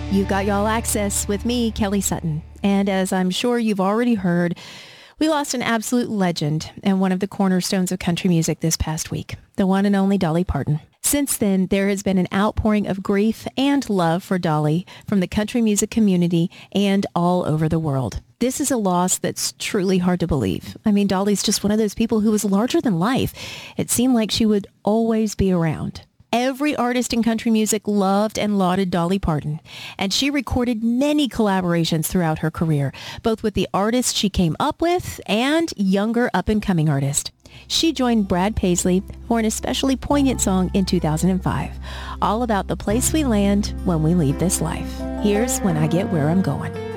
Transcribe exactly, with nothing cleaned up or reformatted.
You got y'all access with me, Kelly Sutton. And as I'm sure you've already heard, we lost an absolute legend and one of the cornerstones of country music this past week, the one and only Dolly Parton. Since then, there has been an outpouring of grief and love for Dolly from the country music community and all over the world. This is a loss that's truly hard to believe. I mean, Dolly's just one of those people who was larger than life. It seemed like she would always be around. Every artist in country music loved and lauded Dolly Parton, and she recorded many collaborations throughout her career, both with the artists she came up with and younger up-and-coming artists. She joined Brad Paisley for an especially poignant song in two thousand five, all about the place we land when we leave this life. Here's When I Get Where I'm Going.